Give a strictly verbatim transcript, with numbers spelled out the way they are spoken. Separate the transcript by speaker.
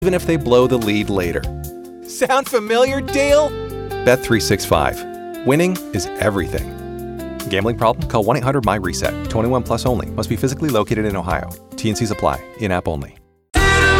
Speaker 1: even if they blow the lead later.
Speaker 2: Sound familiar, Dale?
Speaker 1: Bet three sixty-five. Winning is everything. Gambling problem? Call one eight hundred M Y RESET. twenty-one plus only. Must be physically located in Ohio. T and C's apply. In-app only.